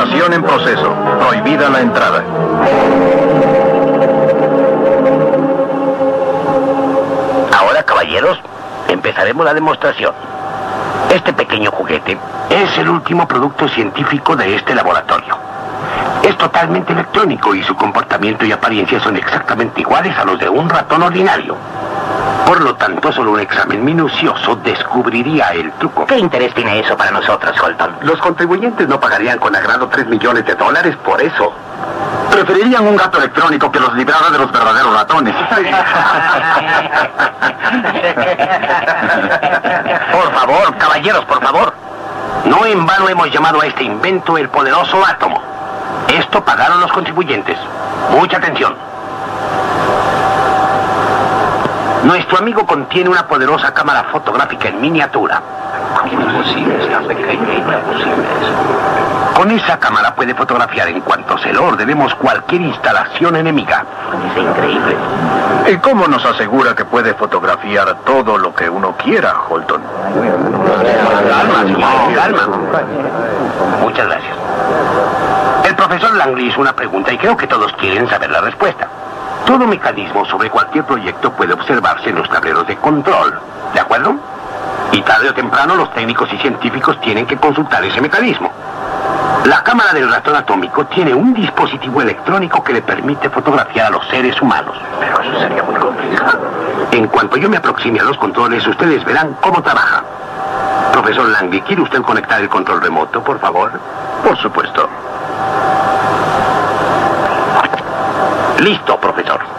Demostración en proceso. Prohibida la entrada. Ahora, caballeros, empezaremos la demostración. Este pequeño juguete es el último producto científico de este laboratorio. Es totalmente electrónico y su comportamiento y apariencia son exactamente iguales a los de un ratón ordinario. Por lo tanto, solo un examen minucioso descubriría el truco. ¿Qué interés tiene eso para nosotros, Holton? Los contribuyentes no pagarían con agrado $3 millones por eso. Preferirían un gato electrónico que los librara de los verdaderos ratones. Por favor, caballeros, por favor. No en vano hemos llamado a este invento el poderoso átomo. Esto pagaron los contribuyentes. Mucha atención. Nuestro amigo contiene una poderosa cámara fotográfica en miniatura. Con esa cámara puede fotografiar en cuanto se lo ordenemos cualquier instalación enemiga. Es increíble. ¿Y cómo nos asegura que puede fotografiar todo lo que uno quiera, Holton? Calma. Muchas gracias. El profesor Langley hizo una pregunta y creo que todos quieren saber la respuesta. Todo mecanismo sobre cualquier proyecto puede observarse en los tableros de control, ¿de acuerdo? Y tarde o temprano los técnicos y científicos tienen que consultar ese mecanismo. La cámara del ratón atómico tiene un dispositivo electrónico que le permite fotografiar a los seres humanos. Pero eso sería muy complicado. En cuanto yo me aproxime a los controles, ustedes verán cómo trabaja. Profesor Langley, ¿quiere usted conectar el control remoto, por favor? Por supuesto. Listo, profesor.